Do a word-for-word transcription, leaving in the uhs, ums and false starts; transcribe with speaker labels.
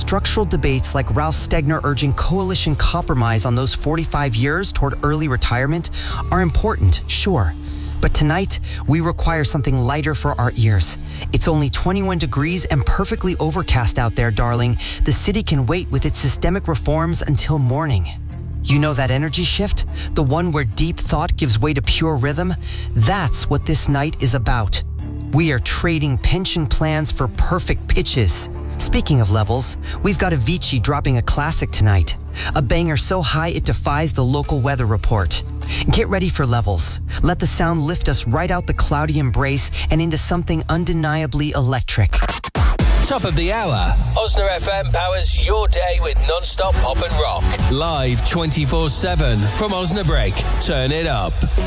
Speaker 1: Structural debates like Ralph Stegner urging coalition compromise on those forty-five years toward early retirement are important, sure. But tonight, we require something lighter for our ears. It's only twenty-one degrees and perfectly overcast out there, darling. The city can wait with its systemic reforms until morning. You know that energy shift? The one where deep thought gives way to pure rhythm? That's what this night is about. We are trading pension plans for perfect pitches. Speaking of levels, we've got Avicii dropping a classic tonight. A banger so high it defies the local weather report. Get ready for levels. Let the sound lift us right out the cloudy embrace and into something undeniably electric.
Speaker 2: Top of the hour. Osna F M powers your day with non-stop pop and rock. Live twenty-four seven from Osnabrück. Turn it up.